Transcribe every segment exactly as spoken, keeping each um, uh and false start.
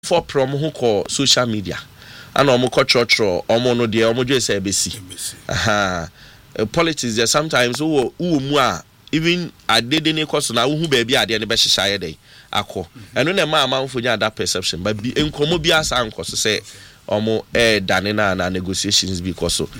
for promo who call social media. And omo kotrotro omo no de omo dwe say ebesi. Aha. Politics there sometimes who who mu a even adede ne koso na hu ba bia ade ne be hyehyaaye dey akọ. Eno na ma amanfo nya that perception but bi enkomo bi asa ankoso say omo eh dane na na negotiations because so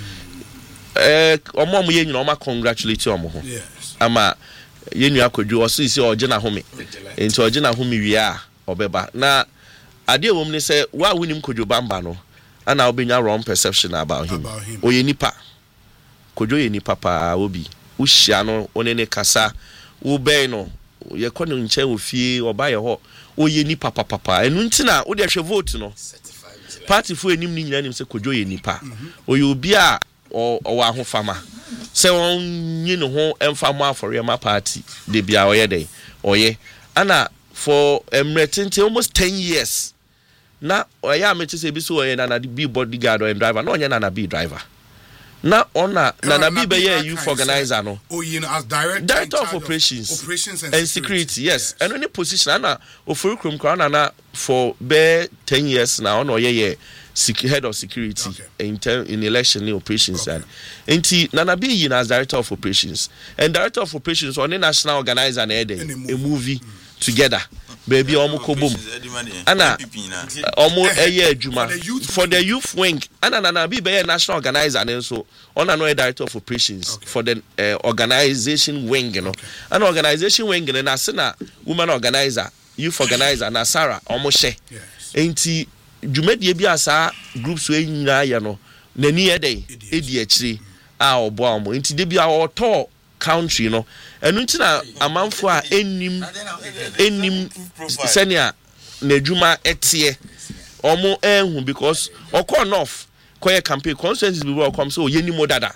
eh omo omo ye nyina omo congratulate omo ho. Yes. Ama ye nua akwadwo oso isi oje na home. Enti oje na home wi a obeba. Na ade wom ne say wa winim kodwo bamba no ana obenya wrong perception about him. About him. Oye nipa. Kodwo ye nipa pa obi. Ushia no onene kasa wo ben no ye kono nche ofie oba ye ho oye nipa papa papa enu ntina wo de hwe vote no party fu enim ni nyina nim se kodwo ye nipa oye obi a o wa ahofama se won nyi no ho emfama afore ma party de bia oye den oye ana for emretente almost ten years na oya amete se bi so oye na na be bodyguard or driver na onye na na be driver na ona na na be be youth organizer no oh you know as director director of operations, operations and, and security, security yes and any position na ofurukrum kwa na na for be ten years na ona ye ye head of security okay. in ter- in election operations okay. and enti na na be you as director of operations and director of operations on the national organizer na ede a movie mm. together baby omo kobom ana omo eye adwuma for the youth wing ana na na be be national organizer and so ona no director of operations okay. for the uh, organization wing you know okay. an organization wing na se na woman organizer youth organizer na Sarah omo she enti dwumadie bi asa groups we nyina ya no nani ede edi akire a obo omo enti de bi a oto country no enu ntina amanfo a enim enim senior na adwuma etie omo enhu because okọ north koye campaign consensus bi wo kom so ye ni modada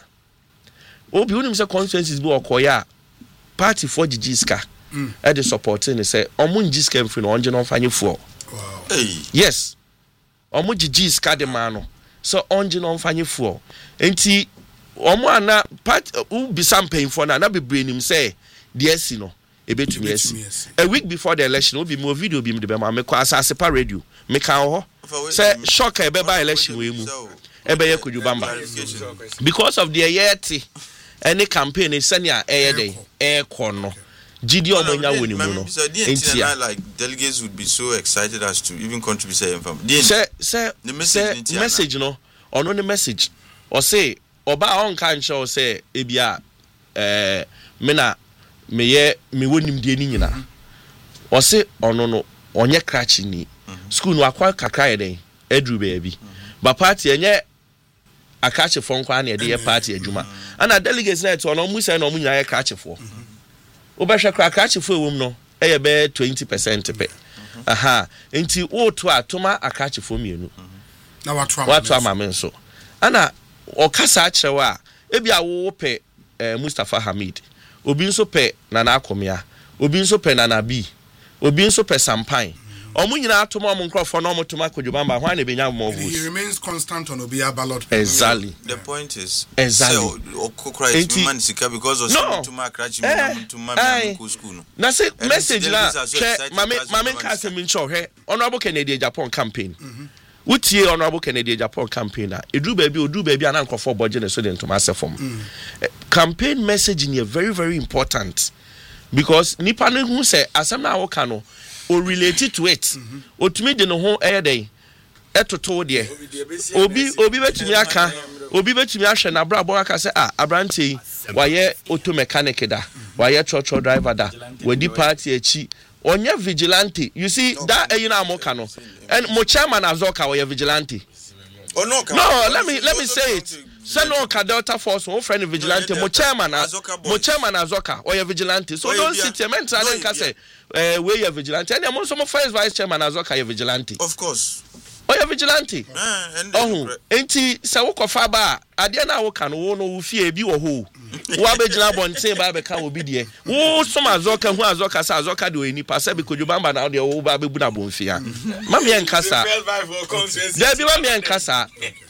obi unim se consensus bi okoya party for gigiska mm. e dey supporting say omo gigiska mfiri no onje no mfanye fuo hey yes omo gigiska de ma no so onje no mfanye fuo enti omo ana part u bisampen for na na bebre nim say the S no ebetumi esi a week before the election obi mo video bi me de be ma me kwa asase pa radio me kan ho say shock e be ba election we mu e be ye Kodwo Bamba because of the yeti any campaign is senior e dey e kono gidi omonya woni mu no entia like delegates would be so excited as to even contribute say say say the message message no ono the message or say oba on kan show say ebia eh me na me ye me wonim de ni nyina o say ono no onye crash ni school no akwa kakra ye den edru baabi ba party enye akache fo nkwa na de ye party adwuma ana delegates na to ono mu say na omu nyina ye crash fo obehwe crash fo ewom no eye be twenty percent pe aha enti wo to atoma akache fo mienu na watu watu amame nso ana okasa achewa ebia wo pe eh, Mustafa Hamid obi nso pe Nana Akomia obi nso pe Nana B obi nso pe Sampan omu nyina atoma omu nkrofo na omu toma Kodwo Bamba ho na benya mo votes he remains constant on Obia ballot exactly the point is exactly so okokra is man sika because of no. toma krachi me toma me ko school no na say message na mame mame ka se min cho he honorable Kennedy Japan campaign mm-hmm. Utie honorable Kennedy Japan campaign na edu baby odu baby ana nkofo boje ne so de ntoma asefom mm. uh, campaign messaging is very very important because nipa ne hu say asem na wo ka no o related to it mm-hmm. otumi de no ho eh den etoto de obi obi betumi aka obi betumi ahwe na brabo aka say ah abrante wa ye auto mechanic da wa ye church driver da wadi party echi onye vigilante you see okay. that you know amoka no and mo chairman azoka we vigilante oh no no let me let me say it say no ka Delta Force one friend vigilante mo chairman mo chairman azoka or vigilante so don't sit here mental and can say eh we you vigilante and mo so mo first vice chairman azoka you vigilante of course oh you vigilante oh enti say wo kofa ba ade na wo ka no wo no wo fie bi wo ho wo abegina bonten ba be ka obi de wo som azoka hu azoka sa azoka de oni pa se be Kodwo Bamba na de wo ba bebu na bonfia mama ye nkasa there be mama ye nkasa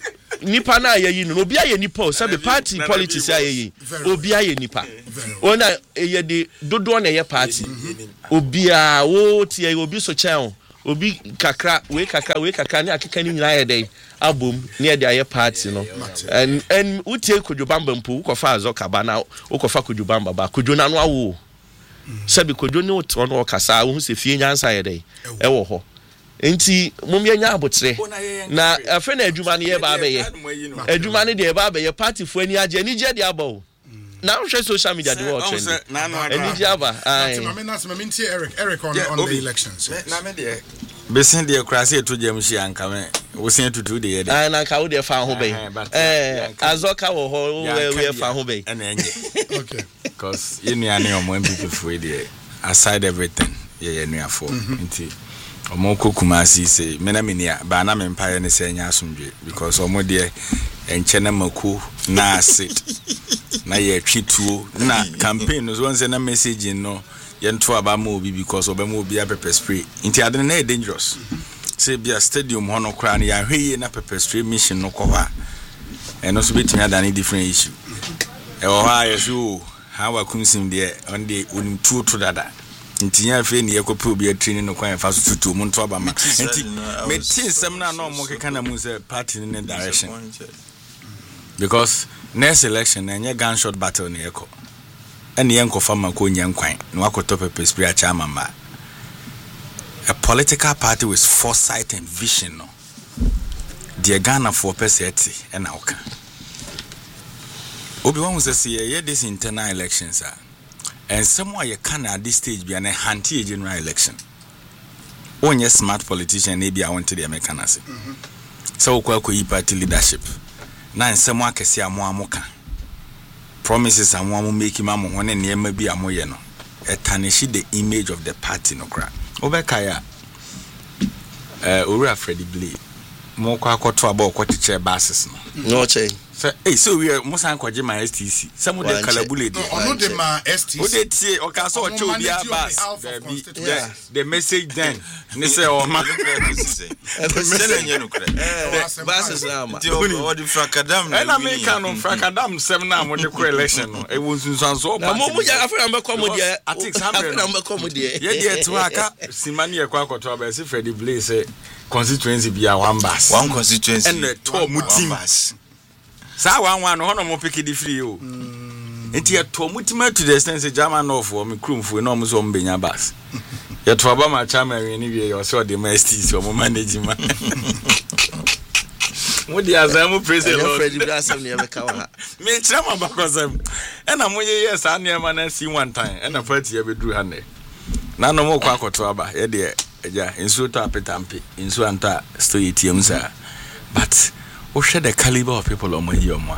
nipa na ayi no obi aye nipa o se be party politics ayi obi aye nipa ona eye de dodo na ye party obi a wo tie obi so chen obi kakra we kakra we kakra ne akeka ni nyina ye dey abom ne dey aye party no and and utie Kojobamba mpo ukofa azoka ba na ukofa Kojobamba ba Kojona no awo sabi Kojona no to no kasa wo se fie nyansa ye dey e wo ho enti mumye nya abotre na afa na adwuma ne ye ba be ye adwuma ne de ba be ye party fo ani age ani je de abo now share social media the world trend any jaba ai I mean that's me Eric Eric on on the elections na me de besin de krase to jam shi anka me wo sin tutu de ye de ai na ka wo de fa ho be eh azoka wo ho we fa ho be na enye okay because you know ani omo beautiful de aside everything ye ye nua for nti omo kokumasi say me na me nia ba na me mpa ye ne se nya asomdwe because omo de enche na maku na sit na ye twituo na campaign no one say na message no ye nto aba ma obi because oba ma obi a pepper spray nti ade na dangerous say bia stadium hono kra na ya hweye na pepper spray mission no ko ha eno so betimi adane different issue e o ha ye so ha wa kunsim de on de onim tuo to dada nti ya fe ne ye ko pe obi a training no kwan fa so tutu mu nto aba ma nti me tin sem na no mo keka na mu say party in direction because next election na gunshot battle na yeko ene yenko fama ko nyankwan na wakoto pepper spray acha mama a political party with foresight and vision no the Ghana for peseti and oka obi wan say ye this internal elections are and somewhere you can at this stage be an anti general election onye smart politician e bia want to the American say so kwa ko party leadership na nsem akese amo amoka promises amo amo make him amo won ne ema bi amo ye no etanishi the image of the party no kra obeka ya eh owura Freddie Blade mo kwa akoto aba okotiche bases no no che so eh so we musan kwaje my S T C some of the kalabule dey ono de ma S T C o dey tie o ka so o che obi abas the message then ne say o ma bases na ma o di frakadam na na me kan no frakadam sem na mo de ko election no e won sunsan so na mo mo ya afra me ko mo de atix hundred na me ko mo de ye de to aka simani e kwa akoto aba se Freddie Blade say constituency be a one bus one constituency and the two mutim sa one one no mo pick the free o enti e to mutima to the extent say German of for me krumfu no mo so mbenya bus ye to aba ma chairman we ni we so the master so mo manage ma mo di azamu president Lord Freddie Blade asem ne be ka wa me chama bakosem e na mo ye yes an e ma na see one time e na party e be duru hane na no mo kwa akoto aba ye de eja insu to apetampe insu anta story tiem sa but o share the caliber of people omo yi omo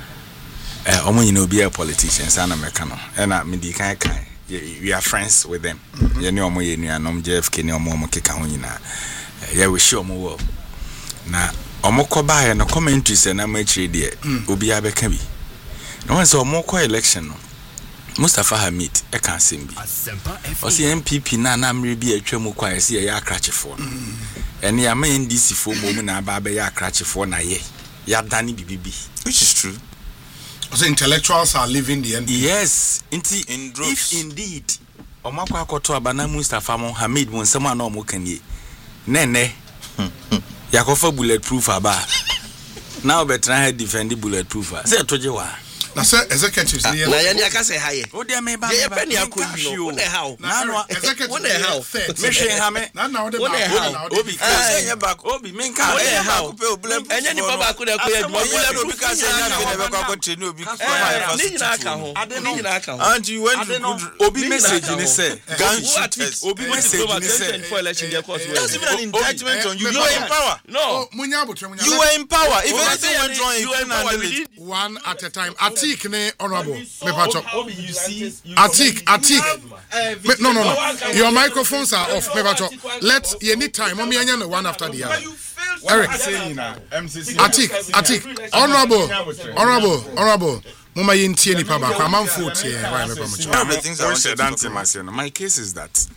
eh omo yi no be a politician sa na meka no e na me di kan kan we are friends with them ye ne omo ye nuanom J F K ne omo omo keka ho nyina ye we shi omo wo na omo ko ba ye no commentary se na ma chire de obi abeka bi no one say omo ko election no Mustafa Hamid e kan sembi o si M P P na na mre bi atwam kwa ye se ye akrachefo no ene ya ma N D C fo mo mu na ba ba ye akrachefo na ye ya dani bibibi which is true. So intellectuals are leaving the N P P. Yes inti In if indeed omakwa akoto abana Mustafa Hamid mo nsema na omo kanie nene yakofa bulletproof aba now better head defend bulletproof say toje wa na say executives na na yani aka say haye o de me ba ye pe ni akoyi no na how na no executives what the hell me hwe ha me na na What the hell? obi say ye back obi me nka What the e hell? back pe o blame enye ni baba ko de ko ye duma Obi ka say na be be kwa train obi kwa ni nyina aka ho ni nyina aka ho and you went to good obi message ni say gunshooters. obi message ni say for election dey course That's even an indictment on you. You were in power. no munya abotre munya You were in power. If Obi anything say went wrong, you you were in couldn't power, handle we it. did- one at a time. Atik ne honorable. Me pacho. obi you see Atik, Atik. Me, no, no, no. Your microphones are off. Me pacho. Let you need time. Mommy anya no one after the other. Eric. Atik, Atik. Honorable, honorable, honorable. Mama yintie ni pa ba kwa manfo tie. Why me pa mo. One of the things I wanted to talk answer about. my case is that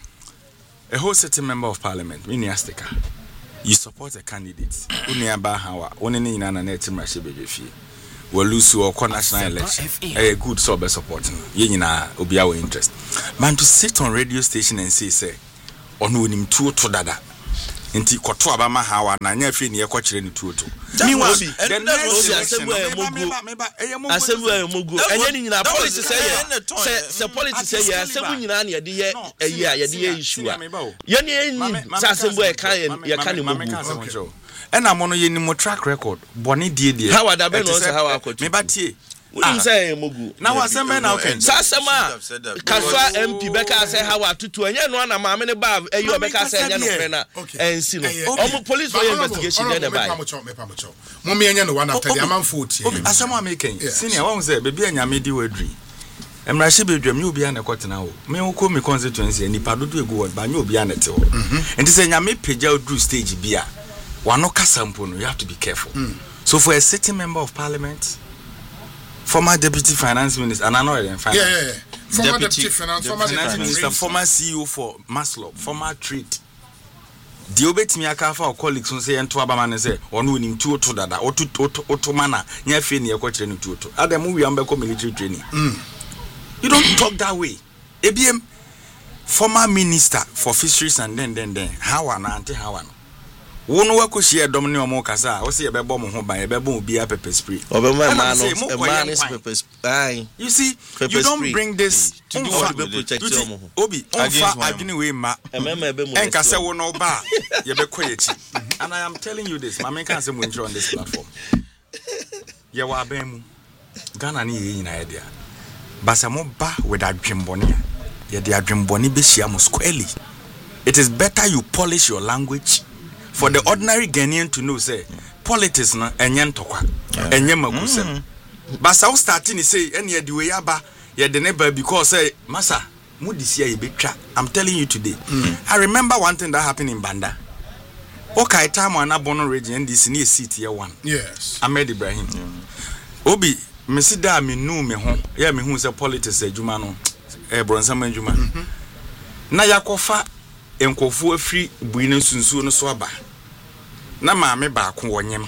a whole certain member of parliament Miniastica you support a candidate uni aba hawa oni ni nyina na na etimra hye bebefi we lose or national election a good so be supporting ye nyina obi awo interest man to sit on radio station and say say ono onim tuo to dada Nti koto abama hawa na nya fi ne yekokyere ne tuoto. Meanwhile, the next assembly assembly mugu. Enye ni nyina policy say say say policy say ya assembly nyina na ye de ye eyi a ye de ye issue a. Ye ne ni assembly ka ye ka ne mugu. Ena mo no ye ni mo track record boni die die. How ada be no say how akotu. Me batie. Wouldn't say mugu. Now assembly na okay. Sasema Kaswa M P beka say how atutu enye no na maame ne ba eyi obeka say enye no frɛ na ensi no. Omo police for investigation there by. Mo me enye no one after the amount forty. Asema making. Senior one say be bia nyame di wadri. Emra hye bedwam you bia na kotena wo. Me wo ko me constituency nipa dodo egu wo ba nya obi anete wo. Enti say nyame pagya odru stage bia. Wano kasampo no you have to be careful. So for a sitting member of parliament, former deputy finance minister, and I know it. Yeah, yeah, yeah. Former deputy, deputy finance, former finance minister, former C E O for Maslow, former trade. The obet me akafa or colleagues who say and to Abaman say, or no him two to that, or to Ottomana, near Fini, or coaching two to other movie umbilical military training. You don't talk that way. A B M, former minister for fisheries, and then, then, then, how an auntie, how an. Wonu wako share domini omo kasa o se ye bebo mo ho ban ye bebo obi a pepper spray obema man no man is pepper spray. You see you don't bring this to do what be protect omo obi onfa adwene we ma enka se wo no ba ye be koyechi. And I am telling you this, my man can say mo on this platform ye wa ban mu Ghana ni ye nyina ye dia basa mo ba with adwembone ye de adwembone be hia mo squarely. It is better you polish your language for the ordinary Ghanaian to know, say, politics na enyen tokwa, enyen makusem. But so starting say, any ye do yaba, ye the neighbor because say, Masa, mudisia ye be trap. I'm telling you today. I remember one thing that happened in Banda. Okay, time when I born region and this near city one. Yes. Ahmed Ibrahim. Obi, me see that me know me home. Yeah, me who say politics say Jumano, eh, Bronson Juma. Na yakofa enkofu afri buine sunsu no so aba. Na maame ba ko wonyem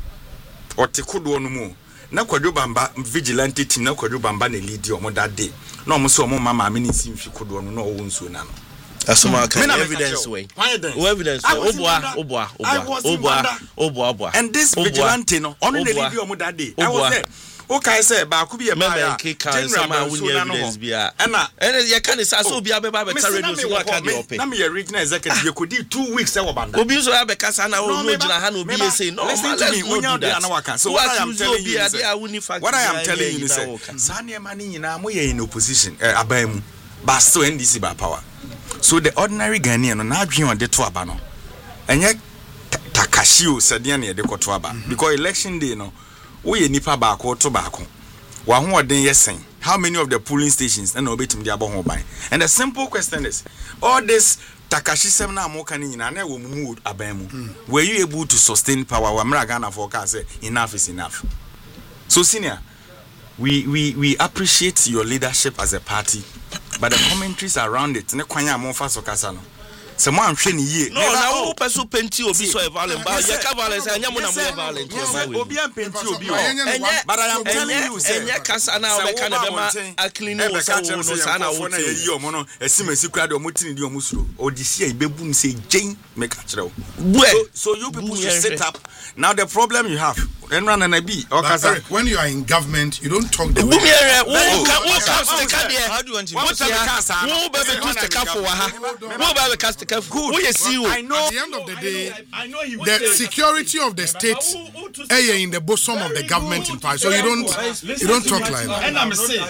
ote kodo no mu na kwadwo bamba vigilante team na kwadwo bamba na lead omo that day na omo so omo mama maame ni simfi kodo no na owo nsuo na no asoma kan evidence way evidence oboa oboa oboa oboa oboa and this vigilante no ono na lead omo that day I was there. Okay, say ba ku bi e ba ya general evidence bia na and ye kan say so bia be ba be radio so aka dey open na me regional executive ye kodi two weeks e wo Banda obi so ya be kasa na o no gina ha na obi say no listen to me unya dey na waka. So what I am telling you is what I am telling you is sane mani nyina mo ye in opposition aban mu but still N D C by power. So the ordinary Ghanaian no na adwen on dey to aba no enye takashio sadia na ye dey to aba because election day no we nipa baako to baako wa ho oden yesen. How many of the polling stations na obetim dia bo ho ban? And the simple question is, all this takashi sem na amoka ni nyina na wo mu aban mu, were you able to sustain power? Wa mra Ghana for ka say enough is enough. So senior, we we we appreciate your leadership as a party, but the commentaries around it ne kwanya amofa so kasa no se mo anhwe ni yie no na wo peso penti obi so violent ba ye ka violence anya mo na mo violent obi an penti obi o but I am telling you say enya kasa na we ka na be ma a clean wo so no sa na wo ti yi omo no esimesi kura de omo tini di omo suro odisi e bebu ni say gen make a kire wo. So you people should sit up. Now the problem you have when run and be when you are in government you don't talk the way wo ka wo ka stick there how do you want to wo be be stick for ha wo be be stick for we see you. I know at the end of the day I know he the security of the state eh in the bosom of the government in power, so you don't you don't talk like that. And I'm saying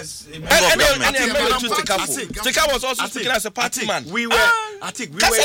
Stika was also speaking as a party man. We were I think we were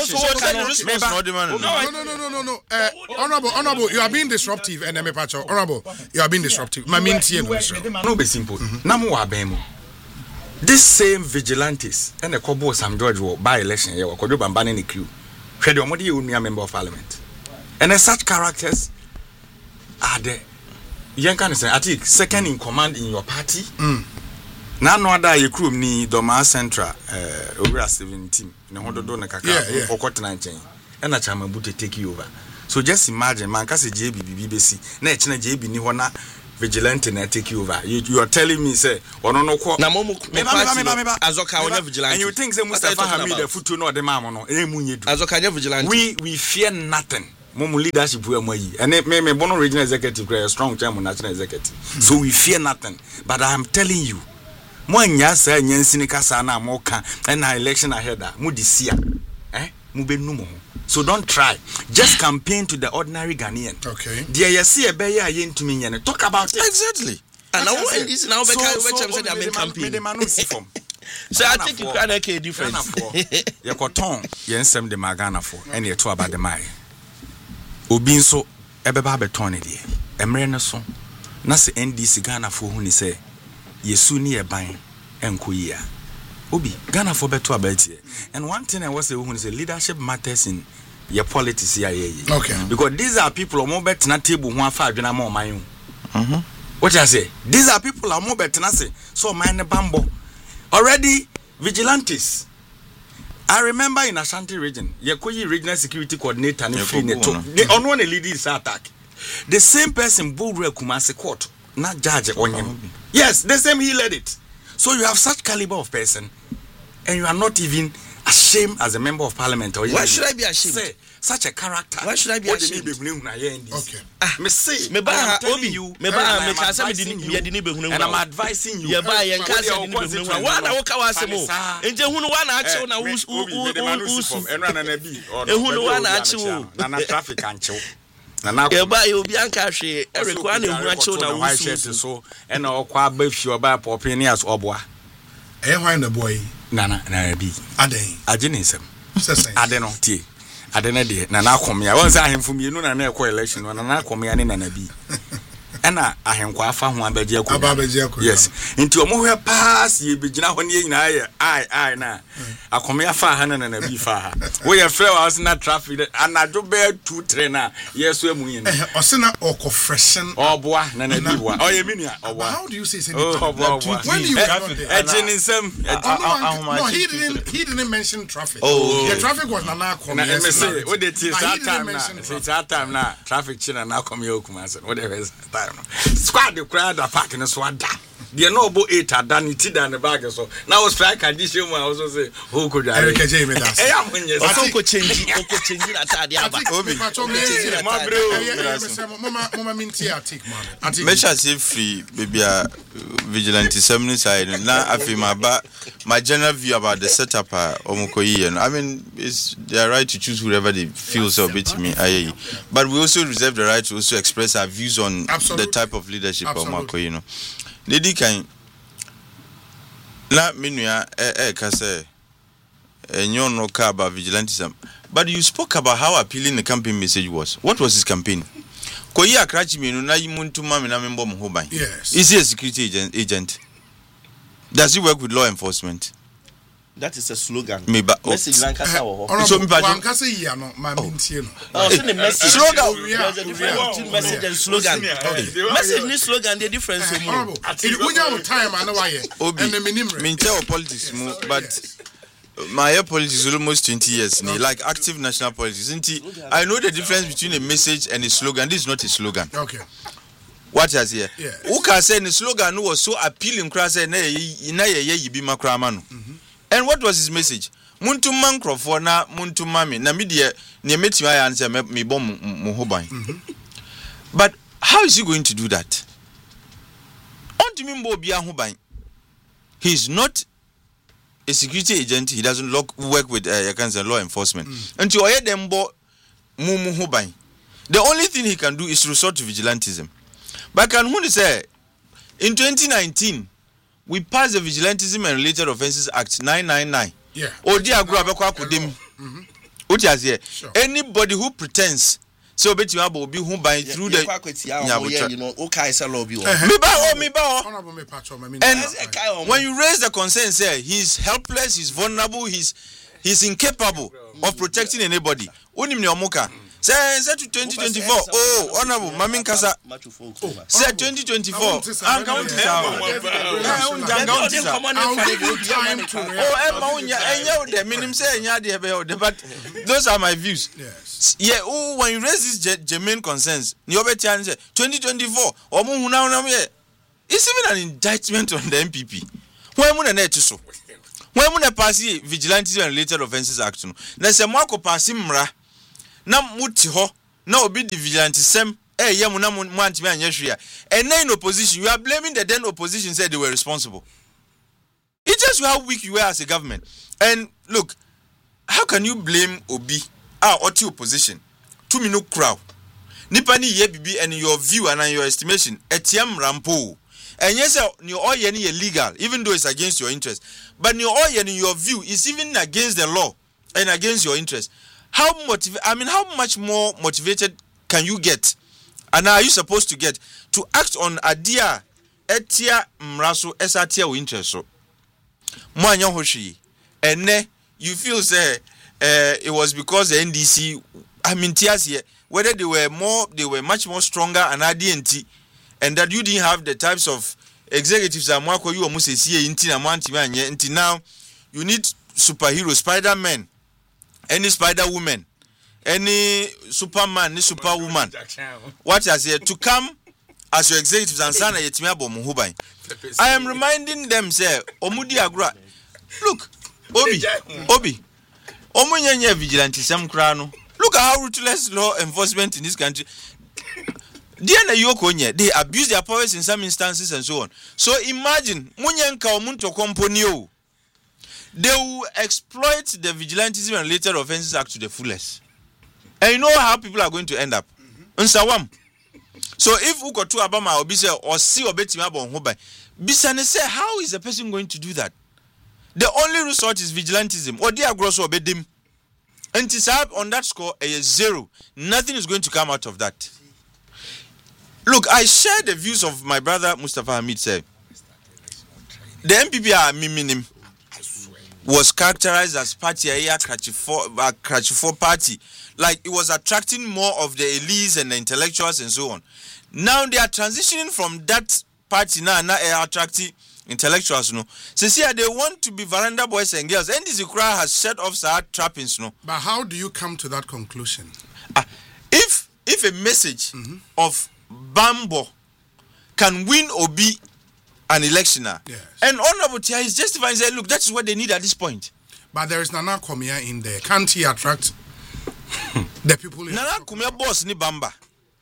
no no no no no no uh, honorable honorable you are being disruptive and me pacho honorable you are being disruptive my mean tie no be simple na mo wa ben mo this same vigilantes and the Kobo Sam George will by election here Kodo Bamba ne crew hwe de omode ye onua member of parliament and such characters are the yen can say I think second in command in your party mm. Na no ada ye crew ni Doma Central eh over seventeen ne hododo ne kaka okotena nchen e na chama bute take over. So just imagine man ka se J B B B C na e chena J B ni ho na vigilante na take you over. You, you are telling me say ono no ko. Na mo mo Azoka onya vigilante. And you think say Mustafa Hamid the futu no de mamo no e munye du. Azoka nya vigilante. We we fear nothing. Momu leadership we amoyi. And me me bono regional executive cry strong chairman national executive. So we fear nothing. But I am telling you, mo anya sa nyansini kasa na mo ka na election ahead a mo disia. Eh? Mo be numo. So don't try. Just campaign to the ordinary Ghanaian. Okay. Dear you see a bear yen to me and talk about it. Exactly. And now when this now be kai which am say they make campaign. So I think you can make a difference. You koton yen sem de magana for and you talk about the mai. Obi nso ebeba beton de emre ne so na se N D C Ghana for hu ni say yesu ni e ban enko yi a obi Ghana for beto about here. And one thing I was say hu ni say leadership matters in your politics here. Okay. Because these are people who more bet na table who afa adwena ma oman. Mhm. What I say? These are people who more bet na say so man ne bambo. Already vigilantes. I remember in Ashanti region, Yakoyi regional security coordinator and free neto. They on one lead this attack. The same person Bulre Kumasi court, not judge on him. Yes, the same he led it. So you have such caliber of person, and you are not even ashamed as a member of parliament. Or why should I be ashamed? Say, such a character. Why should I be ashamed? Okay. Ah, me say, me ba Obi, you. Me ba me ka say me di me di ni behunu. And I'm advising you. Yeah, ba yen ka say di ni behunu. Wa na wo ka wa asemo. Enje hunu wa na ache na us us. Enra na na bi. Ehunu wa na ache wo. Na na traffic anche. Na na e ba ye obi anka hwe. Eric wa na ehunu ache na us. So and okwa ba fi oba popin ni as oboa. Eh hwan na boy. Na na na bi. Aden. Aje ni nsem. Sese. Aden no tie. Adena de na na akomia won say ahemfo mienu na na ekọ election na na akomia ne na na bi ena ahenkwa afa ho abaje akọ abaje akọ yes nti omo hwe pass ye begina ho ne nyina ye ai ai na akomia fa ha na na bi fa ha we ye frɛ wa na traffic anadwo be two three na yeso emu yin eh osena oko freshen oboa na na bi wa oye minua oboa how do you say say when you ejini nsem no he didn't he didn't mention traffic oh the traffic was na na akomia na me say we dey tis that time na it's that time na traffic china na akomia okumase we dey time squad the crowd the park in swada they no bo eight adan it dan the bag so now strike addition mu also say who could Eric J me that eh am nye so ko change ko change na tade aba obi ma bro mama mama minti atik man me sha say free baby a vigilante seven side na afi ma ba my general view about the setup omukoyi I mean it's their right to choose whoever they feel so bit me aye but we also reserve the right to also express our views on Absolutely. the type of leadership omukoyi no lady kan la menua eh eh ka say enyo no ka about vigilantism but you spoke about how appealing the campaign message was. What was his campaign? Koyi akrachi menu na yimuntu mame na membo mo hoban. Yes. Is he a security agent, agent? Does he work with law enforcement? That is a slogan. Me ba message lankasa wo ho. So me ba wankasa yi ano ma mintie no. Oh, so the message slogan. There's a difference between message and slogan. Message ni slogan the difference so mo. It unya time ana wa ye. And the minimum. Me tell politics mo but my politics is almost twenty years okay. Like active national politics. I know the difference between a message and a slogan. This is not a slogan. Okay. What is here? Yeah. Who can say the slogan was so appealing cross na ye yibi makra no. And what was his message? Muntu mankrofo na muntu mami na me de ne metima ya answer me bom mo hoban. But how is he going to do that? Ontimi mbo bia hoban. He is not a security agent. He doesn't look, work with uh, law enforcement. Until mm. them bo mumu hoban. The only thing he can do is to resort to vigilantism. But can who say in twenty nineteen we passed the Vigilantism and Related Offences Act nine ninety-nine. Yeah. Odi agro abekwa kodem. Mhm. Oti azie. Anybody who pretends so beti abo obi hu ban through the yeah, you know, okay say law bi o. Me ba o me ba o. Honorable me patch me. And when you raise the concern say he's helpless, he's vulnerable, he's he's incapable of protecting anybody. Onim ne omoka. say say to twenty twenty-four oh honorable Mami Kasa say twenty twenty-four an count is out oh Emma unya enya the minimum say enya de be but those are my views. Yes. Yeah, oh when you raise these germane concerns ni obetia say twenty twenty-four omo hu na na me it's even an indictment on the M P P. When mu na na etuso when mu na pass Vigilantes and Related Offences Act no na se mo akopasi mra na muti ho na obi di vigilante sem eh ye mu na mu antime anya hwea and in opposition you are blaming the then opposition said they were responsible. It's just how weak you were as a government. And look, how can you blame Obi ah oti opposition to me no crowd nipa ni ye bibi and your view and your estimation etiam rampo and yes you all ye illegal even though it's against your interest but you all ye in your view is even against the law and against your interest. How motiv- I mean, how much more motivated can you get, and are you supposed to get to act on adia etia mraso esatia o interest so? Mwanya hoshi, and ne you feel say uh, it was because the N D C. I mean, tias whether they were more, they were much more stronger and A D N T, and that you didn't have the types of executives that mwako you almost see inti na manti manye inti now you need superhero Spider-Man. Any Spider Woman, any Superman, any Superwoman, what has here to come as your executives and sana yetimiabo muhubai. I am reminding them, say, Omudi Agra. Look, Obi, Obi, Omunye vigilante Sam Krano. Look at how ruthless law enforcement in this country. Diana Yokonye, they abuse their powers in some instances and so on. So imagine, Munyanka Omunto Componio. They will exploit the Vigilantism and Related Offences Act to the fullest. And you know how people are going to end up? Mm-hmm. So if Ukotu Abama or Bisa or see or Betima on Hobai, Bisane say, how is a person going to do that? The only resort is vigilantism. Or dear gross or bedim. And on that score, a zero. Nothing is going to come out of that. Look, I share the views of my brother Mustafa Hamid said. The M P P are minim. Was characterized as party a Kratchifo party, like it was attracting more of the elites and the intellectuals and so on. Now they are transitioning from that party now now are attracting intellectuals no. So see they want to be veranda boys and girls. And this crowd has set off our trappings no. But how do you come to that conclusion? Uh, if if a message mm-hmm. of Bambo can win or be an electioner. Yes. And Honorable Tia is justifying saying, look, that's what they need at this point. But there is Nana Kumia in there. Can't he attract the people? Nana Kumia boss ni Bamba.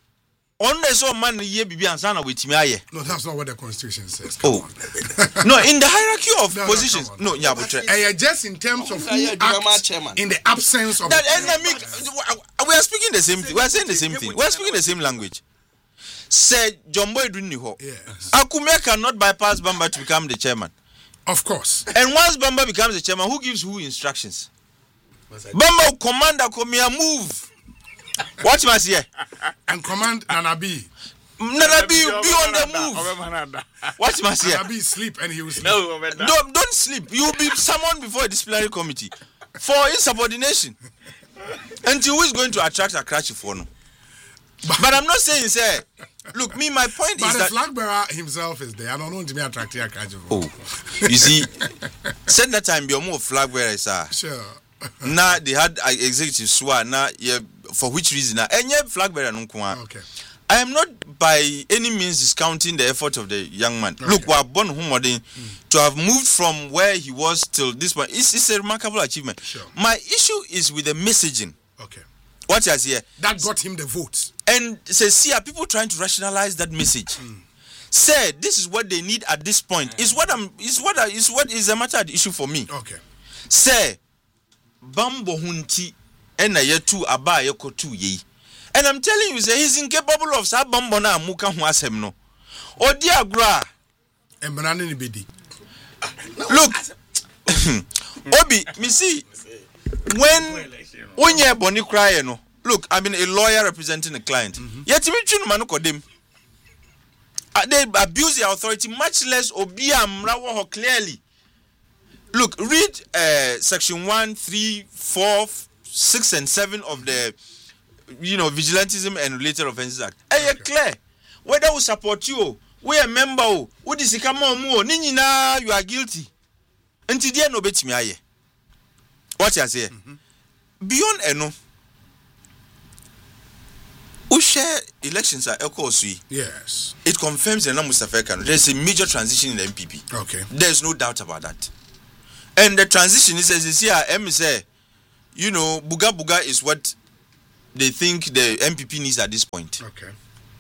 On the so man ye bibi ansana with me. No, that's not what the constitution says. Come oh. No, in the hierarchy of no, positions. No, yeah, but uh, just in terms of who acts in the absence of that enemy. We are speaking the same thing. We are saying the same thing. We are speaking the same language. Say Jumbo Eduniho. Yes. Akumia cannot bypass Bamba to become the chairman. Of course. And once Bamba becomes the chairman, who gives who instructions? Bamba will command Akumia move. Watch my here. And command Nanabi. Nanabi be on the move. Watch my here. Nanabi sleep and he will sleep. No, don't, don't sleep. You will be summoned before a disciplinary committee for insubordination. And who is going to attract a crash for no? But, but I'm not saying, say, look, me, my point but is the that flag bearer himself is there. I don't want to be attracting a catch. Oh, you see, said that time, be more flag bearers are. Sure. Now they had uh, executive swear. Now, yeah, for which reason? Now, and yeah, flag bearer no Okay. I am not by any means discounting the effort of the young man. Okay. Look, we are born mm. to have moved from where he was till this point. It's, it's a remarkable achievement. Sure. My issue is with the messaging. Okay. What is here? That got him the votes. And say, see, are people trying to rationalize that message? Mm. Say, this is what they need at this point. Mm. Is what I'm. Is what. Is what is a matter of issue for me. Okay. Say, Bambo hunti ena yetu aba yeko tu ye. And I'm telling you, say he's incapable of sa Bambo na muka hu asem no. Odi agro. Embrane ni bedi. Look, Obi, me see when onye boni cry no. Look, I mean a lawyer representing a client. Mm-hmm. Yet me tunu manu kodem. They abuse their authority, much less obi amra wo clearly. Look, read uh, section one, three, four, six, and seven of the you know, Vigilantism and Related Offences Act. Hey, okay. Clear. Whether we support you, we a member, we disika mo, nini na you are guilty. Until the end no bet me aye. What you say? Mm-hmm. Beyond eno, we share elections are equal. Yes. It confirms the Mustafa Kanu. There's a major transition in the M P P. Okay. There's no doubt about that. And the transition is as here, M say, you know, Buga Buga is what they think the M P P needs at this point. Okay.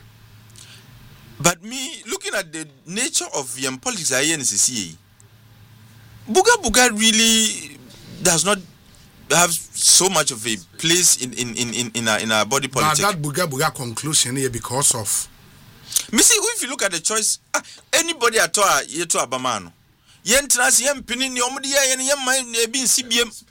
But me, looking at the nature of young politics, I N C C A, Buga Buga really does not have so much of a place in in in in, in, our, in our body politics. But that Buga Buga conclusion here because of. Me see, if you look at the choice, ah, anybody at all, you to Abamano. Yen trans yen pinin ni omudi ya yen yen mind be in C B M.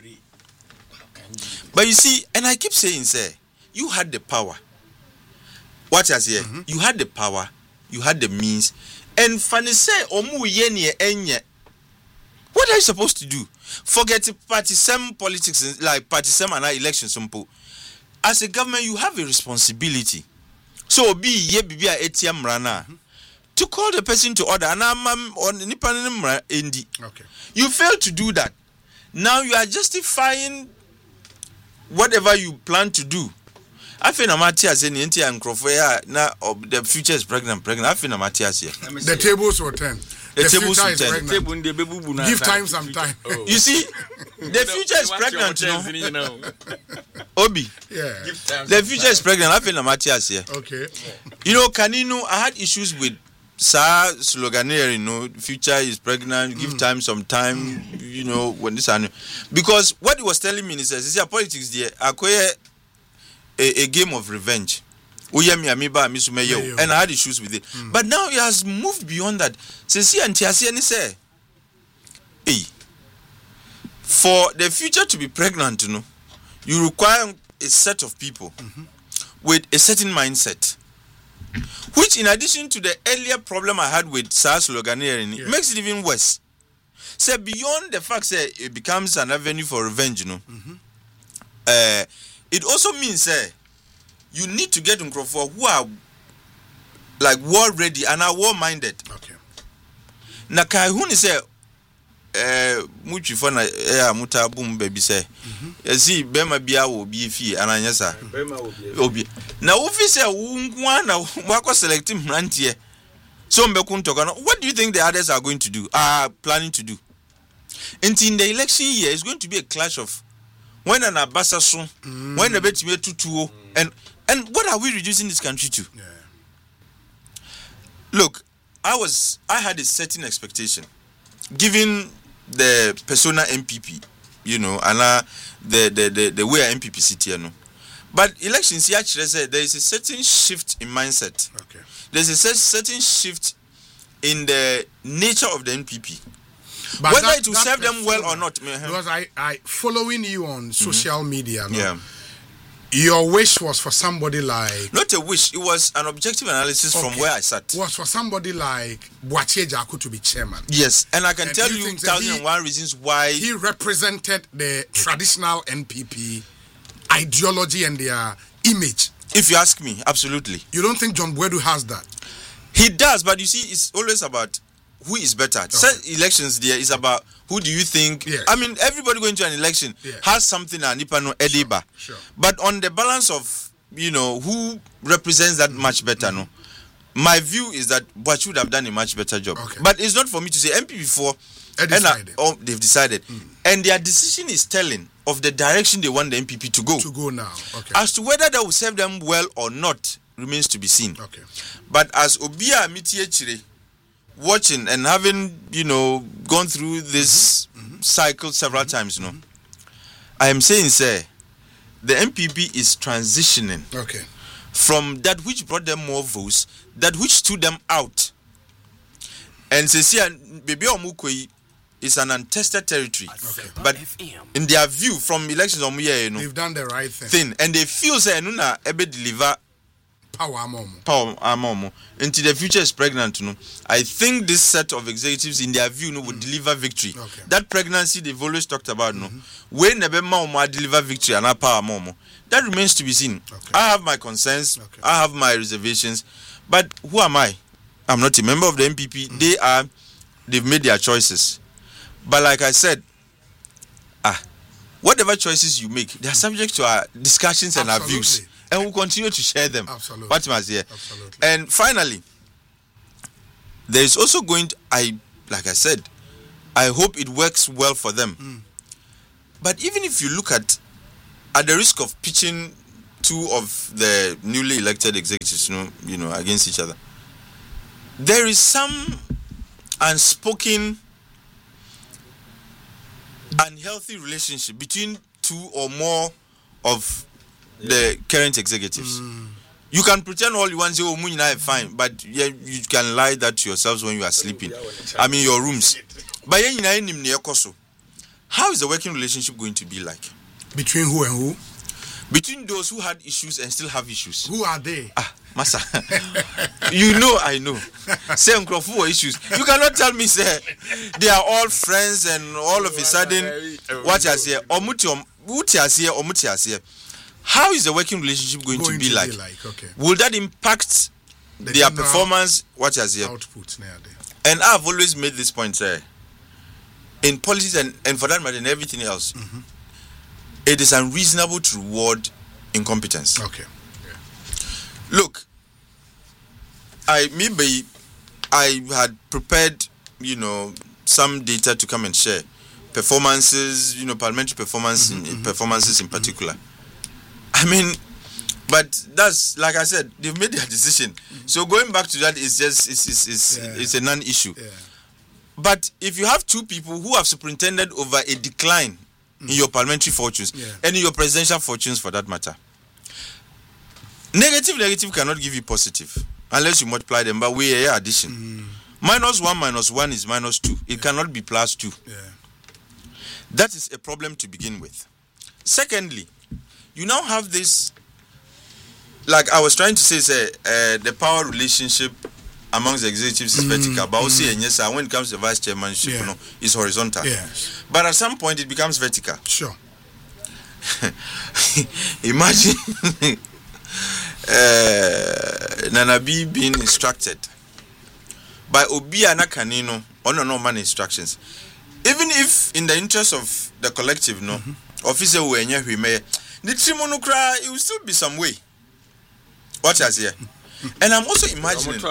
But you see, and I keep saying, sir, you had the power. What I say, mm-hmm. You had the power, you had the means, and funny say, omu yen ye enye. What are you supposed to do? Forget partisan politics like partisan and elections. As a government, you have a responsibility. So be ye be a A T M rana. To call the person to order, and I'm on Indi. Okay. You fail to do that. Now you are justifying whatever you plan to do. I feel Matthias in India and Crofea now the future is pregnant, pregnant. I feel Matthias here. The tables were ten. The, the tables future is ten. pregnant. Give time some time. Oh. You see, the future is pregnant, you know. Obi. Yeah. The future is pregnant. I feel Matthias here. Okay. You know, Kanino, I had issues with Sir sloganeer, you know, future is pregnant, give mm. time some time, mm. you know, when this and because what he was telling me is that see politics there, acquire a, a game of revenge. And I had issues with it. Mm. But now he has moved beyond that. Say, and say, hey, for the future to be pregnant, you know, you require a set of people mm-hmm. with a certain mindset. Which, in addition to the earlier problem I had with SARS sloganeering, yeah. makes it even worse. So, beyond the fact that it becomes an avenue for revenge, you know, mm-hmm. uh, it also means uh, you need to get into who are like war ready and are war minded. Okay. Na kai huni say, eh, muchi fana eh muta boom baby say, see bema biya wo bi fi ananyasa. Bema obi. Na ofi say unkwa na wako select mrantie. So mbekun talk. What do you think the others are going to do? Are planning to do? And in the election year, it's going to be a clash of when an abasa so, mm. when the bet me tutuo, and and what are we reducing this country to? Yeah. Look, I was I had a certain expectation, given the persona M P P, you know, and uh, the, the the the way M P P sit here, no. But elections here actually said there is a certain shift in mindset. Okay. There's a certain shift in the nature of the M P P. But whether that, it will serve them well or not. Because I, I following you on social mm-hmm. media, no, yeah. your wish was for somebody like... Not a wish, it was an objective analysis okay. from where I sat. Was for somebody like Boakye Jaku to be chairman. Yes, and I can and tell you thousand and one reasons why... He represented the traditional N P P ideology and their image. If you ask me, absolutely. You don't think John Boadu has that? He does, but you see, it's always about who is better. Okay. Certain elections there is about who do you think. Yes. I mean, everybody going to an election yes. has something and Nipano Ediba. Sure. But on the balance of, you know, who represents that mm-hmm. much better, mm-hmm. no? My view is that Boakye would have done a much better job. Okay. But it's not for me to say M P before. Decided. Oh, they've decided. Mm. And their decision is telling of the direction they want the M P P to go. To go now. Okay. As to whether that will serve them well or not remains to be seen. Okay. But as Obia Mitie Chire, watching and having, you know, gone through this mm-hmm. cycle several mm-hmm. times, you know, mm-hmm. I am saying, sir, the M P P is transitioning okay. from that which brought them more votes, that which stood them out. And say, baby Omukwe is an untested territory. Okay. But in their view, from elections on you know, they've done the right thing. thing and they feel say Nuna ebe deliver power amomo. Power amomo. Until the future is pregnant, you know. I think this set of executives, in their view, you know, would mm. deliver victory. Okay. That pregnancy they've always talked about, you know. When never more deliver victory and not power amomo. That remains to be seen. Okay. I have my concerns. Okay. I have my reservations. But who am I? I'm not a member of the M P P. Mm. They are. They've made their choices. But like I said, ah, whatever choices you make, they are subject to our discussions and Absolutely. Our views. And we'll continue to share them. Absolutely. What must here? Absolutely. And finally, there is also going to, I, like I said, I hope it works well for them. Mm. But even if you look at, at the risk of pitching two of the newly elected executives, you know, you know, against each other, there is some unspoken, unhealthy relationship between two or more of the current executives. Mm. You can pretend all you want, say, oh, Munina is fine, but yeah, you can lie that to yourselves when you are sleeping. I mean, your rooms. But how is the working relationship going to be like? Between who and who? Between those who had issues and still have issues. Who are they? Ah, Massa. You know, I know. Say, Nkrofo issues. You cannot tell me, say, they are all friends and all of a sudden, what I say, how is the working relationship going, going to be to like? Be like okay. Will that impact the their performance? What I say? Output nowadays. And I've always made this point, uh, in policies and, and for that matter, in everything else, mm-hmm. it is unreasonable to reward incompetence. Okay. Yeah. Look, I maybe I had prepared, you know, some data to come and share performances, you know, parliamentary performance mm-hmm, in, mm-hmm. performances in particular. Mm-hmm. I mean, but that's like I said, they've made their decision. Mm-hmm. So going back to that is just it's it's it's, yeah. it's a non-issue. Yeah. But if you have two people who have superintended over a decline mm-hmm. in your parliamentary fortunes yeah. and in your presidential fortunes for that matter, negative negative cannot give you positive unless you multiply them. But we are addition. Mm-hmm. Minus one minus one is minus two. It yeah. cannot be plus two. Yeah. That is a problem to begin with. Secondly, you now have this, like I was trying to say, say uh, the power relationship amongst the executives is mm, vertical, but also mm. yes, when it comes to the vice chairmanship, yeah. you know, it's horizontal. Yes. But at some point, it becomes vertical. Sure. Imagine uh, Nana B being instructed by Obi Anakanino on no man instructions. Even if in the interest of the collective, no, mm-hmm. officer who may the Trimonocra, it will still be some way. What I say? And I'm also imagining.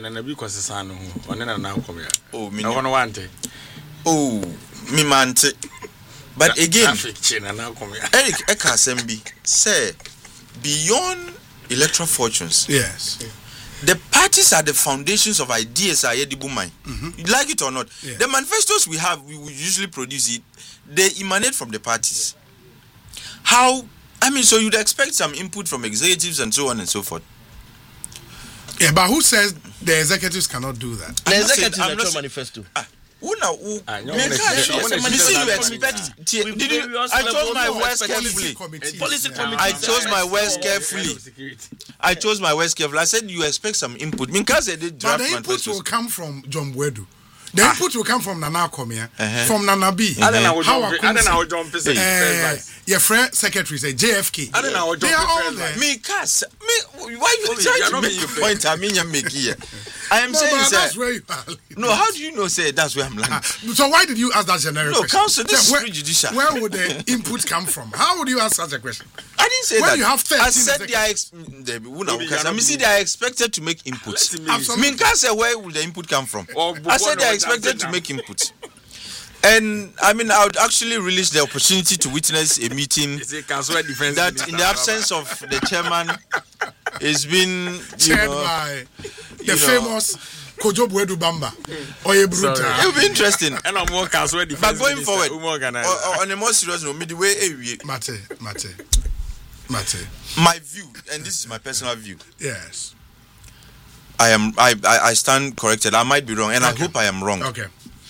Oh, me oh, me mante. But again, Eric Ekasembi say beyond electoral fortunes. Yes. The parties are the foundations of ideas. Are mm-hmm. You like it or not? Yeah. The manifestos we have, we, we usually produce it. They emanate from the parties. How? I mean, so you'd expect some input from executives and so on and so forth. Yeah, but who says the executives cannot do that? The executives are not manifesto. Ah, who now? Who? Ah, You see, you expect. Did you? I chose my words carefully. Policy committee. I chose my words carefully. I chose my words carefully. I said you expect some input. Because they did draft but the input will come from John Bwedu. The Ah. input will come from Nana Komia, Uh-huh. from Nana B. I don't know How how I I don't know how John Pissy. Uh, your friend secretary say J F K. I don't know how They John are all Pissy. there. Me, cast me. Why you Oh, trying you're to not make making a fair. point? I mean, you make here. I am No, saying, but that's sir. where you are. No, how do you know? Say that's where I'm landing. Ah, so why did you ask that generic No, question? counsel, this Where- is prejudicial. Where would the input come from? How would you ask such a question? I didn't say When that. you have thirteen I said they are. seconds. Ex- they, who now, Maybe because you're I mean, not see, being- they are expected to make inputs. Let me- Absolutely. I mean, can't say where will the input come from? Or I said they are Bubono expected or to Dancing make inputs. And I mean, I would actually relish the opportunity to witness a meeting It's a Council Defense that, Minister. in the absence of the chairman, is been, you Chaired know, by the you know. famous Kojo Bwedu Bamba. Oye Bruta. Sorry. it will be interesting. And I'm more Council Defense But going Minister, forward, who organize o- that. o- on a more serious note, midway, eh, we- Mate, Mate, Mate. my view, and this is my personal view, Yes. I am, I, I, I stand corrected. I might be wrong, and Okay. I hope I am wrong. Okay.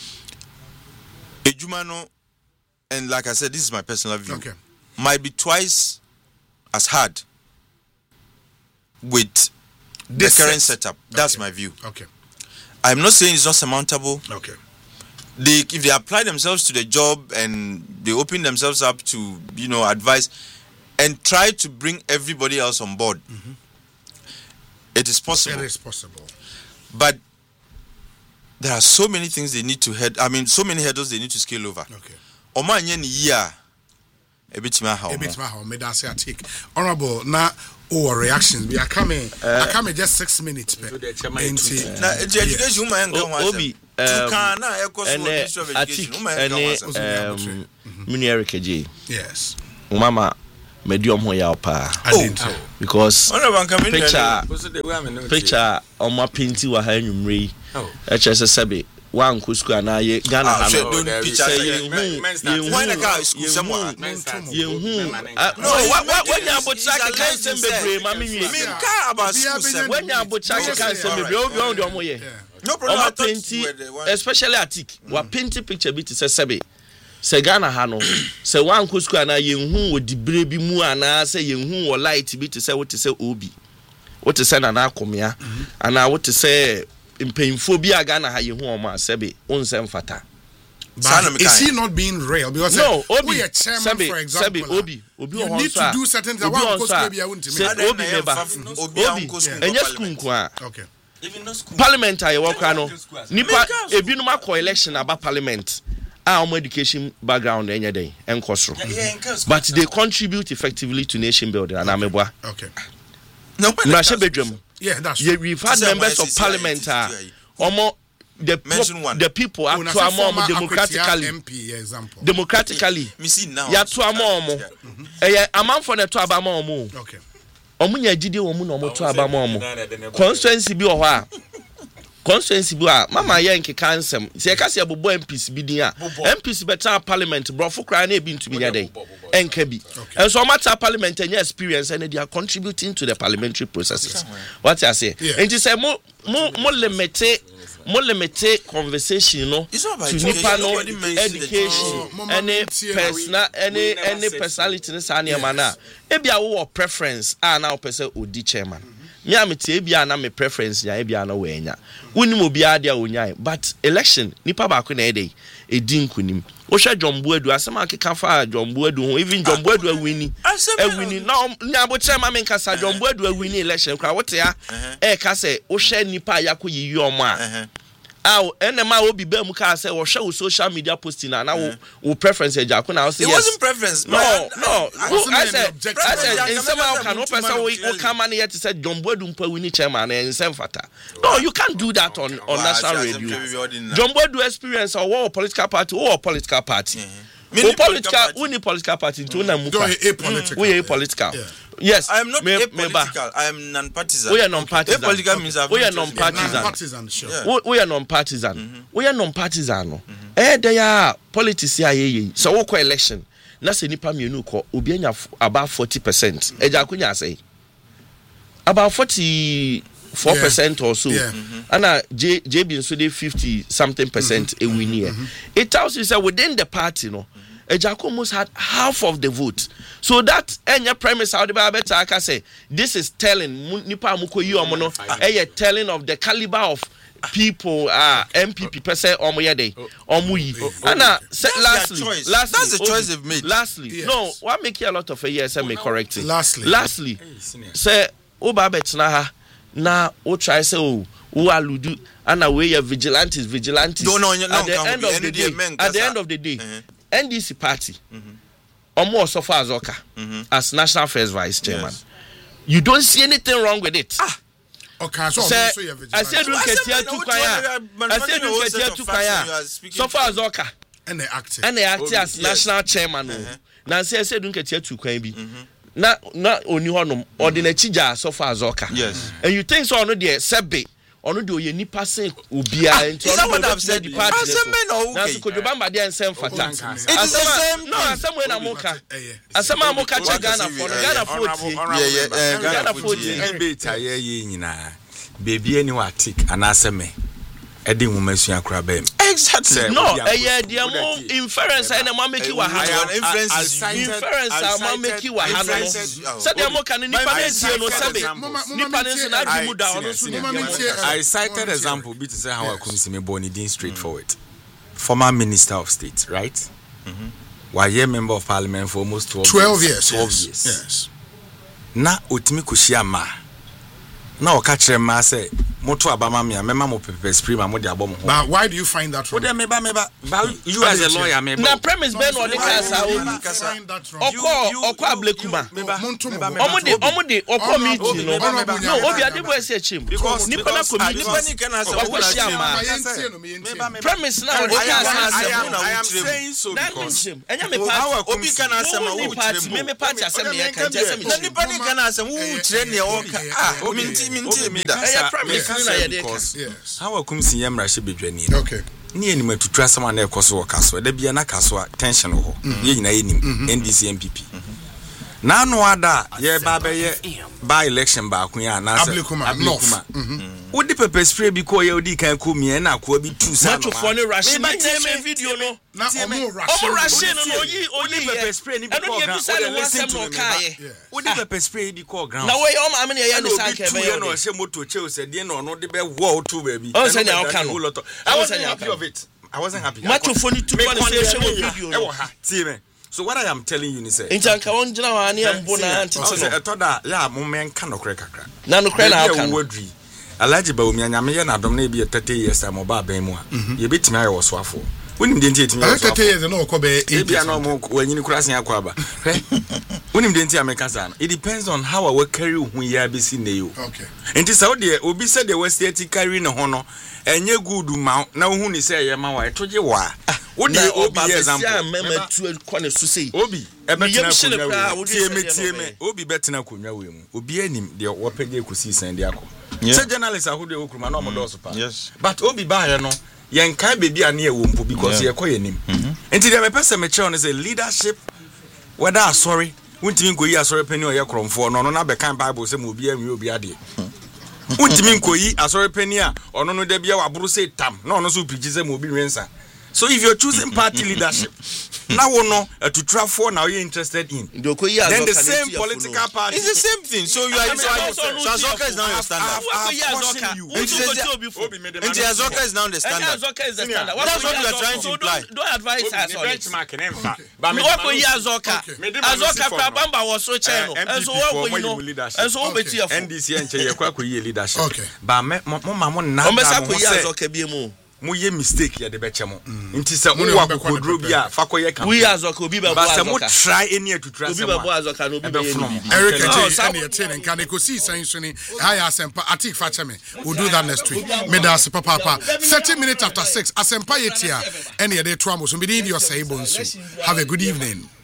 Ejumano, and like I said, this is my personal view, Okay. might be twice as hard with the current setup. That's okay. my view. Okay. I'm not saying it's not surmountable. Okay. They, if they apply themselves to the job and they open themselves up to, you know, advice and try to bring everybody else on board, mm-hmm. it is possible. It is possible. But there are so many things they need to head. I mean, so many hurdles they need to scale over. Okay. Oma nyeni ya a bit ma how. A bit ma how. Me da say take honorable na or reactions. We are coming. Uh, I come in just six minutes. Na education man go Obi. Tukana eko so Ministry of Education. Um, Mini Eric J. Yes. Mama medium ho ya pa. Because picture picture on my pinty wa ha nwumre. H S S B one kusku na ye Ghana ha no say why na ka school somewhere you no when you abocha kan sem bebre ma me nwie me ka about school sem when you abocha kan sem bebre o bi on ye no problem painting especially atik wa painting picture bi to say sebe say Ghana ha no say one kusku na ye hu wo dibre bi mu ana say ye hu wo light bi to say what to say obi what to say na na akomia ana what to say impayfo bi aga na ha ye hu o ma sebe onsem fata. But is he not being real? Because no, Obi, we a chairman, Sabi, for example, Sabi, Obi, Obi, you need to do certain things. One course maybe I wouldn't say Obi meba, Obi, and yes, kunkwa. Okay. Even no school. Parliament aye work no. Nipa ebinu ma ko election about parliament. Our education background enya dey enkoso. But they contribute effectively to nation building and ameboa. Okay. No, Nashe bedroom. Yeah, that's yeah, we've had members of parliament are omo the po- the people are to among democratically M P example democratically me see now ya to among eh among for the to abama omo okay omo nya gide omo no omo to abama omo constituency bi o ho a constituency bi a mama ye nke kansem se e ka se abobo M Ps bi din a M Ps better parliament brofo kra na e bi ntumi nya den enka bi and so matter parliament and experience and they are contributing to the parliamentary processes what I say and you say mo mo mo limit mo limit conversation no to nipa no education any personal any any personality ne sa na na e bia wo preference ah na person odi chairman me am tie bia na me preference ya e bia na we nya woni mo bia dia onya but election nipa ba ko na e dey e din kunim wo hwe Jomboadu asema akeka fa Jomboadu ho even Jomboadu awini awini na nyabo chairman me nkasa Jomboadu awini election kwa wote ya e ka se wo hwe nipa yakoyi yom a aw enema obi ba mu ka say wo hwe social media posting na na wo preference eja ko na wo say yes it wasn't preference no no I said I said in some how can no person wo come man here to say Jomboadu mpa wini chairman na ensem fata no you can't do that on on national radio Jomboadu experience or political party or political party o political uni political party to na muka we a political yes I am not me, apolitical I am non-partisan we are non-partisan apolitical means we are non-partisan non-partisan sure we, we are non-partisan mm-hmm. we are non-partisan no mm-hmm. eh there are politics here ye so we ko election na se nipa mienu ko obi anya about forty percent eja kunya say about forty-four percent yeah. or so yeah. mm-hmm. and J JB so dey fifty something percent mm-hmm. a win here mm-hmm. it tells you say within the party no Ejako almost had half of the vote. So that any premise how the better I can say this is telling nipa muko yi omo no eh telling of the caliber of people ah M P P per se omo ye dey omo yi and lastly lastly that's the choice they've made lastly yes. No what make you a lot of a yes and me correcting lastly lastly say oba betna ha na o try say o who aludu and we are vigilantes vigilantes no, no, no, at the end of the day at the end of the day N D C party, mm-hmm. or so far as Oka, mm-hmm. as National Affairs Vice Chairman, yes. You don't see anything wrong with it. Ah, okay. So say, I said, "Look at here to Kaya." I said, "Look at here to Kaya." So far as Oka, and they acted, and they acted as yes. National Chairman. Uh-huh. Now say, I said, "Look at here to Kaya." Na na oni honum ordinary chija so far as Oka. Yes, and you think so? No, there sebe. Ono de oye nipa sen obia enti ono de say the party na so kodobamba de ensem fata asema no asema we na moka asema moka che Ghana for Ghana forty yeah yeah Ghana forty debate aye ye nyina baby ani wa tik ana aseme e de nwoma sua kura bem exactly no eh dia mo inference na mo make you wa ha inference inference am make you wa ha no say dem mo kan nipa na tie no sabe nipa ne so na di mu da ono so I cited example bit to say how Akumsi me born in straightforward. Former Minister of State, right? Mm-hmm. Why a member of Parliament for almost twelve, twelve years. years. twelve yes. years. Yes. Na otimi kushia ma. Na okachire ma say moto abama me mema mo pepe spray ma mo de abom ho. But why do you find that wrong? What me ba me ba you as a lawyer me ba. Na premise ben no de kasa o. Oko oko ablekuma. Omo de omo de oko meeting no. No, obi ade boy say chim. Nipa na committee. nipa ni kana say Oko shia premise na o de kasa I am saying so because enya me party obi kana asem a wo party me me party asem me kan asem me. Na nipa ni kana asem wo kire ne o ka ah minti minti mi da. Eh premise na ya de yes. How Akumsi yamra she bedwani. Okay. Ni enim atutu asama na ekoso wo kaso da bia na kaso tension ho. Ye nyina enim N D C M P P. Na no ada ye ba be ye by election ba kun ya na say Ablekuma. Odi pepper spray bi ko ye odi kan ko mi na ko bi tu sa no. For the Russian me video no. Na omo Omo Russian no oyi odi pepper spray ni bi ko ground. Odi pepper spray bi ko ground. Na we omo amene ye ne sanke be ye no hye moto che o se de no no de be wo tu ba bi. O se na o kan. I wasn't happy of it. I wasn't happy. Macho phone tu kwa se she video no. See me. So what I am telling you ni say. Injanka won jina wa ani ambo na antete no. Etoda ya mo men kan no kre kakra. Na no kre na aka. Alaji ba omi anyame ye na dom na bi thirty years am oba ban mu a ye betimi aye wosoafo wonim de nti etimi wosoafo thirty years na okobe eight bia na mo wanyini kurasen akwa ba wonim de nti ameka sa no it depends on how we carry hu ya be si ne yo okay nti sa wo de obi se de west eti carry ne ho no enye good ma na hu ni se ye ma wa etoje wa wo de obi example mama tu kwane so sei obi e betina konwa tie me tie me obi betina konwa we mu obi anim de wo pege kusi san de akọ. Yeah. Say journalists are who they okruma no mo so pa. Yes. But obi ba here no yen kai baby ane e wo mpo because ye koye nim. Enti dem person me che on say leadership whether sorry wuntimi nkoyi asori pani o ye kromfo no no na be kan Bible say mo obi anwi obi ade. Wuntimi nkoyi asori pani a ono no da bia waburu say tam no no so pigi say mo obi nwensa. So if you're choosing party leadership, now we know uh, to travel now you're interested in. Then the same political party. It's the same thing. So you are so Azoka is now your standard. And Azoka is now the standard. Azoka is the standard. That's what you are trying to imply. Don't advise us on it. Benchmarking But me go yi Azoka. Azoka kwa bamba was so channel. And so what we know. And so what be N D C enche ye kwa ko yi leadership. Okay. Ba me mo mama na. O mesa ko yi Azoka bi mu. Mo ye mistake ya de beche mo nti se wo wa kokodro bia fa koye campaign we azoka obi ba bo azoka ba se mo try any to try obi ba bo azoka no obi be Eric Eje and your training can go see saying suni high asempa atik fa cheme we'll do that next week me da se papa papa thirty minutes after six asempa yetia and ye dey twamo so me dey your say bonsu have a good evening.